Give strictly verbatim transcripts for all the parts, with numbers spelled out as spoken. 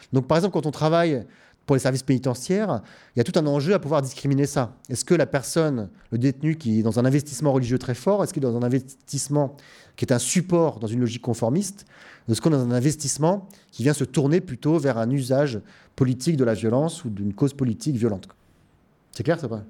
Donc par exemple, quand on travaille pour les services pénitentiaires, il y a tout un enjeu à pouvoir discriminer ça. Est-ce que la personne, le détenu qui est dans un investissement religieux très fort, est-ce qu'il est dans un investissement qui est un support dans une logique conformiste, est-ce qu'on est dans un investissement qui vient se tourner plutôt vers un usage politique de la violence ou d'une cause politique violente? C'est clair, ça va?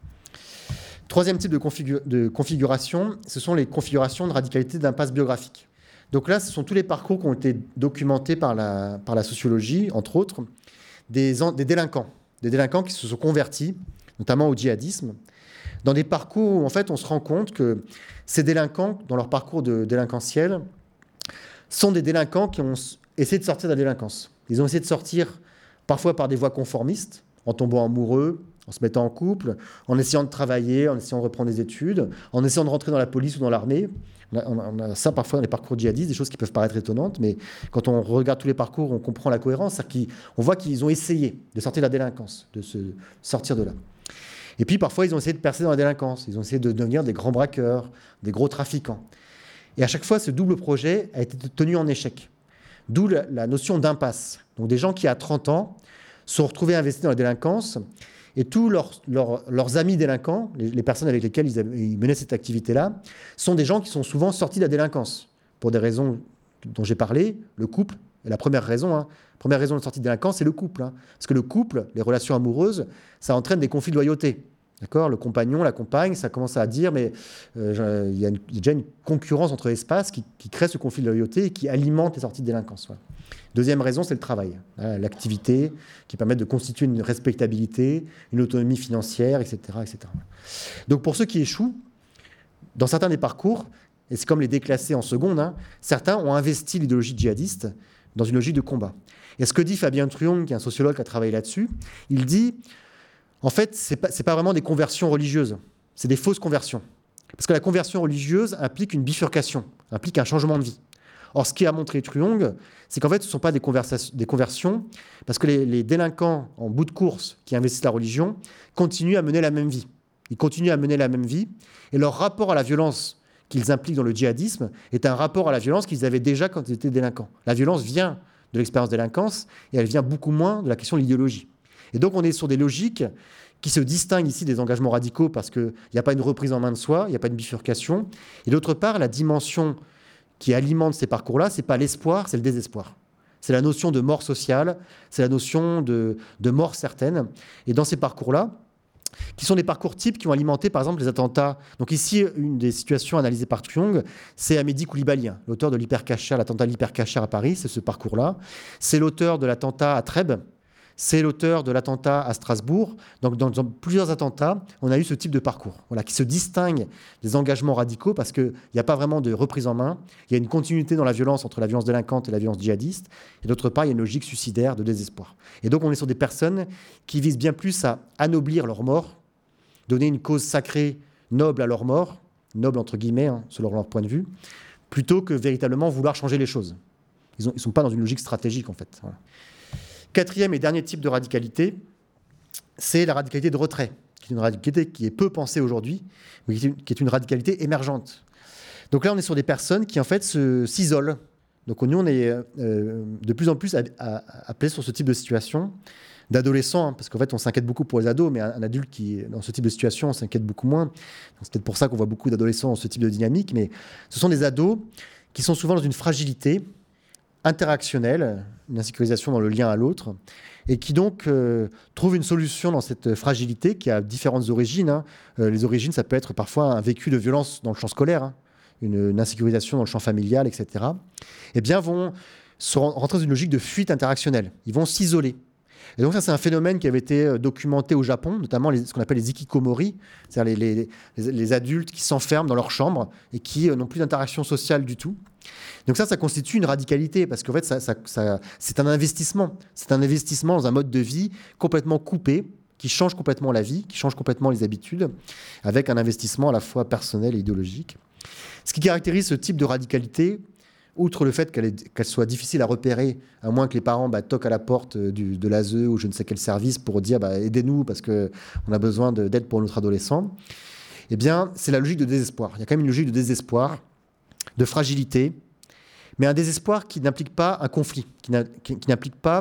Troisième type de, configu- de configuration, ce sont les configurations de radicalité d'impasse biographique. Donc là, ce sont tous les parcours qui ont été documentés par la, par la sociologie, entre autres, des, des délinquants, des délinquants qui se sont convertis, notamment au djihadisme, dans des parcours où en fait on se rend compte que ces délinquants, dans leur parcours de délinquentiel, sont des délinquants qui ont essayé de sortir de la délinquance. Ils ont essayé de sortir parfois par des voies conformistes, en tombant amoureux, en se mettant en couple, en essayant de travailler, en essayant de reprendre des études, en essayant de rentrer dans la police ou dans l'armée. On a, on a ça parfois dans les parcours djihadistes, des choses qui peuvent paraître étonnantes, mais quand on regarde tous les parcours, on comprend la cohérence. C'est-à-dire qu'on voit qu'ils ont essayé de sortir de la délinquance, de se sortir de là. Et puis parfois, ils ont essayé de percer dans la délinquance. Ils ont essayé de devenir des grands braqueurs, des gros trafiquants. Et à chaque fois, ce double projet a été tenu en échec. D'où la, la notion d'impasse. Donc des gens qui, à trente ans, se sont retrouvés investis dans la délinquance. Et tous leurs, leurs, leurs amis délinquants, les, les personnes avec lesquelles ils, avaient, ils menaient cette activité-là, sont des gens qui sont souvent sortis de la délinquance. Pour des raisons dont j'ai parlé, le couple est la première raison. Hein. La première raison de sortie de délinquance, c'est le couple. Hein. Parce que le couple, les relations amoureuses, ça entraîne des conflits de loyauté. D'accord ? Le compagnon, la compagne, ça commence à dire, mais euh, il y a une, il y a déjà une concurrence entre espaces qui, qui crée ce conflit de loyauté et qui alimente les sorties de délinquance. Voilà. Deuxième raison, c'est le travail, hein, l'activité qui permet de constituer une respectabilité, une autonomie financière, et cetera, et cetera. Donc pour ceux qui échouent, dans certains des parcours, et c'est comme les déclassés en seconde, hein, certains ont investi l'idéologie djihadiste dans une logique de combat. Et ce que dit Fabien Truong, qui est un sociologue qui a travaillé là-dessus, il dit, en fait, ce n'est pas, c'est pas vraiment des conversions religieuses, c'est des fausses conversions. Parce que la conversion religieuse implique une bifurcation, implique un changement de vie. Or, ce qui a montré Truong, c'est qu'en fait, ce ne sont pas des, des conversions, parce que les, les délinquants en bout de course qui investissent la religion continuent à mener la même vie. Ils continuent à mener la même vie, et leur rapport à la violence qu'ils impliquent dans le djihadisme est un rapport à la violence qu'ils avaient déjà quand ils étaient délinquants. La violence vient de l'expérience de délinquance, et elle vient beaucoup moins de la question de l'idéologie. Et donc, on est sur des logiques qui se distinguent ici des engagements radicaux, parce qu'il n'y a pas une reprise en main de soi, il n'y a pas une bifurcation. Et d'autre part, la dimension qui alimente ces parcours-là, ce n'est pas l'espoir, c'est le désespoir. C'est la notion de mort sociale, c'est la notion de, de mort certaine. Et dans ces parcours-là, qui sont des parcours types qui ont alimenté, par exemple, les attentats. Donc ici, une des situations analysées par Truong, c'est Amédi Koulibaly, l'auteur de l'hypercacher, l'attentat de l'hypercacher à Paris, c'est ce parcours-là. C'est l'auteur de l'attentat à Trèbes. C'est l'auteur de l'attentat à Strasbourg. Donc, dans, dans plusieurs attentats, on a eu ce type de parcours, voilà, qui se distingue des engagements radicaux parce qu'il n'y a pas vraiment de reprise en main. Il y a une continuité dans la violence entre la violence délinquante et la violence djihadiste. Et d'autre part, il y a une logique suicidaire de désespoir. Et donc, on est sur des personnes qui visent bien plus à anoblir leur mort, donner une cause sacrée, noble à leur mort, noble entre guillemets, hein, selon leur point de vue, plutôt que véritablement vouloir changer les choses. Ils ne sont pas dans une logique stratégique, en fait. Voilà. Quatrième et dernier type de radicalité, c'est la radicalité de retrait, qui est une radicalité qui est peu pensée aujourd'hui, mais qui est une, qui est une radicalité émergente. Donc là, on est sur des personnes qui, en fait, se, s'isolent. Donc nous, on est euh, de plus en plus appelés sur ce type de situation, d'adolescents, hein, parce qu'en fait, on s'inquiète beaucoup pour les ados, mais un, un adulte qui est dans ce type de situation, on s'inquiète beaucoup moins. Donc, c'est peut-être pour ça qu'on voit beaucoup d'adolescents dans ce type de dynamique, mais ce sont des ados qui sont souvent dans une fragilité interactionnelle, une insécurisation dans le lien à l'autre, et qui donc euh, trouve une solution dans cette fragilité qui a différentes origines. Hein. Euh, les origines, ça peut être parfois un vécu de violence dans le champ scolaire, hein, une, une insécurisation dans le champ familial, et cetera. Eh bien, vont se rentrer dans une logique de fuite interactionnelle. Ils vont s'isoler. Et donc ça, c'est un phénomène qui avait été documenté au Japon, notamment les, ce qu'on appelle les ikikomori, c'est-à-dire les, les, les, les adultes qui s'enferment dans leur chambre et qui euh, n'ont plus d'interaction sociale du tout. Donc ça, ça constitue une radicalité, parce qu'en fait, ça, ça, ça, c'est un investissement. C'est un investissement dans un mode de vie complètement coupé, qui change complètement la vie, qui change complètement les habitudes, avec un investissement à la fois personnel et idéologique. Ce qui caractérise ce type de radicalité, outre le fait qu'elle, est, qu'elle soit difficile à repérer, à moins que les parents bah, toquent à la porte du, de l'A S E ou je ne sais quel service pour dire bah, « aidez-nous parce qu'on a besoin de, d'aide pour notre adolescent », eh bien, c'est la logique de désespoir. Il y a quand même une logique de désespoir, de fragilité, mais un désespoir qui n'implique pas un conflit, qui, n'a, qui, qui n'implique pas